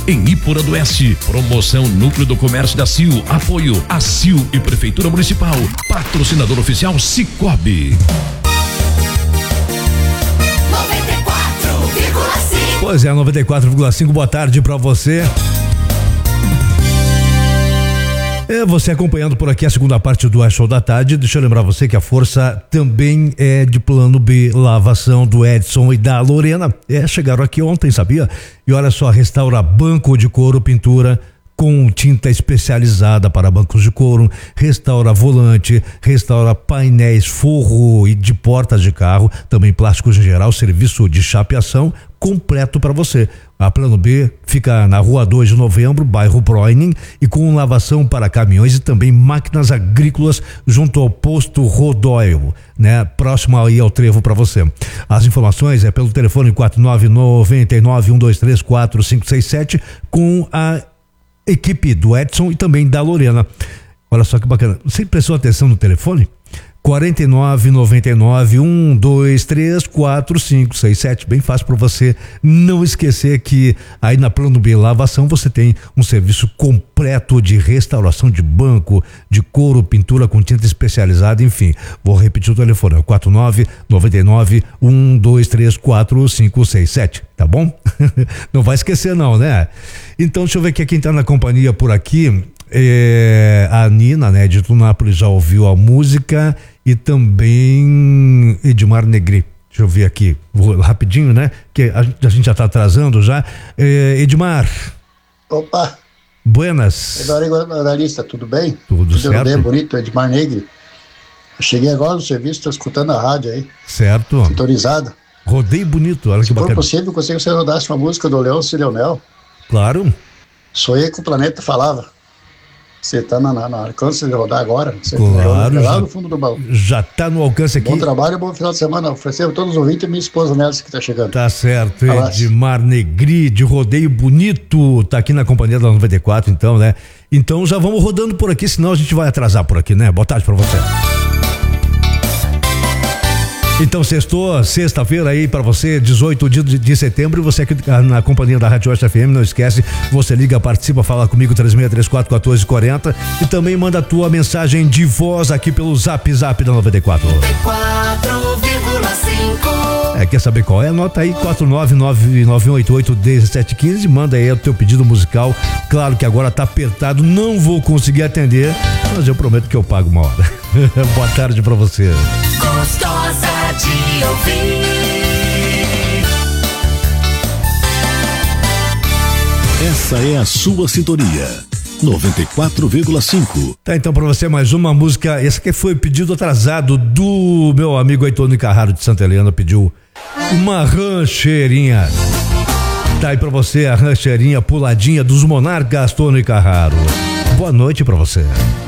em Iporã do Oeste. Promoção Núcleo do Comércio da CIL. Apoio a CIL e Prefeitura Municipal. Patrocinador oficial Cicobi. 94,5. Pois é, 94,5. Boa tarde pra você. Você acompanhando por aqui a segunda parte do Show da Tarde. Deixa eu lembrar você que a força também é de Plano B, lavação do Edson e da Lorena. Chegaram aqui ontem, sabia? E olha só, restaura banco de couro, pintura com tinta especializada para bancos de couro, restaura volante, restaura painéis, forro e de portas de carro, também plásticos em geral, serviço de chapeação completo para você. A Plano B fica na Rua 2 de Novembro, bairro Broining, e com lavação para caminhões e também máquinas agrícolas junto ao posto Rodóio, né? Próximo aí ao trevo para você. As informações é pelo telefone 4999-123-4567 com a equipe do Edson e também da Lorena. Olha só que bacana. Você prestou atenção no telefone? 4999-123-4567. Bem fácil para você não esquecer que aí na Plano B Lavação você tem um serviço completo de restauração de banco, de couro, pintura com tinta especializada, enfim. Vou repetir o telefone, é o 4999-123-4567, tá bom? Não vai esquecer não, né? Então deixa eu ver quem tá na companhia por aqui. A Nina, né, de Tunápolis, já ouviu a música, e também Edmar Negri. Deixa eu ver aqui, vou rapidinho, né, que a gente já tá atrasando já. Edmar. Opa. Buenas. Jornalista, tudo bem? Tudo certo. Bem, bonito, Edmar Negri. Eu cheguei agora no serviço, tô escutando a rádio aí. Certo. Sintonizada. Rodei bonito, olha que bacana. Se for possível, conseguiu que você rodasse uma música do Leôncio e Leonel. Claro. Sonhei que o planeta falava. Você tá na alcance de rodar agora? Você claro, lá no fundo do baú. Já tá no alcance aqui. Bom trabalho e bom final de semana. Oferecer a todos os ouvintes e minha esposa Nelson que tá chegando. Tá certo, Edmar Negri, de Rodeio Bonito, tá aqui na companhia da 94, então, né? Então já vamos rodando por aqui, senão a gente vai atrasar por aqui, né? Boa tarde pra você. Então, sexta-feira aí pra você, 18 de setembro, você aqui na companhia da Rádio Oeste FM, não esquece, você liga, participa, fala comigo, 3634-1440, e também manda a tua mensagem de voz aqui pelo Zap da 94. 94,5. Quer saber qual é? Anota aí, 49991881715, manda aí o teu pedido musical. Claro que agora tá apertado, não vou conseguir atender, mas eu prometo que eu pago uma hora. Boa tarde pra você. Gostosa de ouvir. Essa é a sua sintonia. 94,5. Tá, então pra você mais uma música, essa que foi pedido atrasado do meu amigo Aitônio Carraro de Santa Helena, pediu uma rancheirinha. Tá aí pra você a rancheirinha puladinha dos Monarcas, Tônio Carraro. Boa noite pra você.